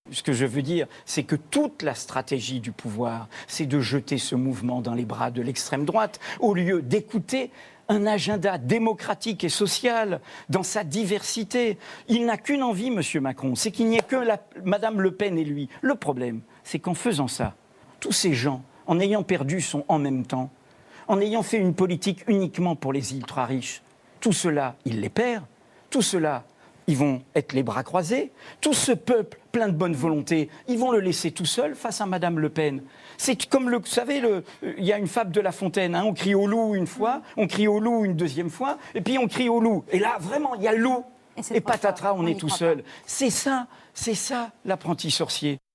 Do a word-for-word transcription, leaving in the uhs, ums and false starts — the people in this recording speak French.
Ce que je veux dire, c'est que toute la stratégie du pouvoir, c'est de jeter ce mouvement dans les bras de l'extrême droite, au lieu d'écouter un agenda démocratique et social dans sa diversité. Il n'a qu'une envie, monsieur Macron, c'est qu'il n'y ait que la, madame Le Pen et lui. Le problème, c'est qu'en faisant ça, tous ces gens, en ayant perdu son en même temps, en ayant fait une politique uniquement pour les ultra-riches, tout cela, il les perd, tout cela, ils vont être les bras croisés. Tout ce peuple plein de bonne volonté, ils vont le laisser tout seul face à madame Le Pen. C'est comme, le, vous savez, le, il y a une fable de La Fontaine, hein, on crie au loup une fois, on crie au loup une deuxième fois, et puis on crie au loup. Et là, vraiment, il y a le loup. Et, et patatras, on, on est tout seul. C'est ça, c'est ça l'apprenti sorcier.